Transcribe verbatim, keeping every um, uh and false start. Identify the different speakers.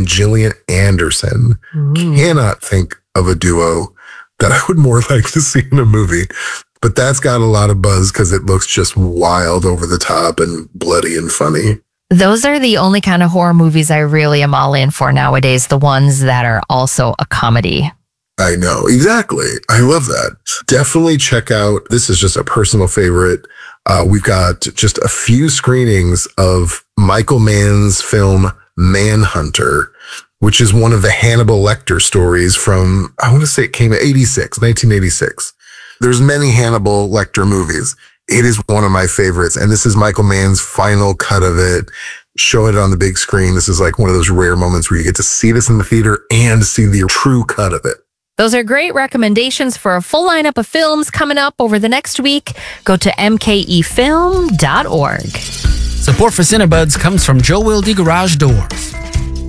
Speaker 1: and Gillian Anderson.
Speaker 2: Ooh.
Speaker 1: Cannot think of a duo that I would more like to see in a movie. But that's got a lot of buzz because it looks just wild, over the top, and bloody and funny.
Speaker 2: Those are the only kind of horror movies I really am all in for nowadays, the ones that are also a comedy.
Speaker 1: I know, exactly. I love that. Definitely check out, this is just a personal favorite. Uh, we've got just a few screenings of Michael Mann's film Manhunter, which is one of the Hannibal Lecter stories from, I want to say it came in eighty-six, nineteen eighty-six. There's many Hannibal Lecter movies. It is one of my favorites. And this is Michael Mann's final cut of it. Show it on the big screen. This is like one of those rare moments where you get to see this in the theater and see the true cut of it.
Speaker 2: Those are great recommendations for a full lineup of films coming up over the next week. Go to m k e film dot org.
Speaker 3: Support for Cinebuds comes from Joe Wilde Garage Doors.